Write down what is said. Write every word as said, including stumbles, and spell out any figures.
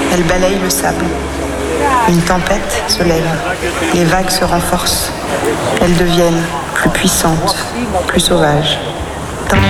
Elle balaye le sable. Une tempête se lève. Les vagues se renforcent. Elles deviennent plus puissantes, plus sauvages.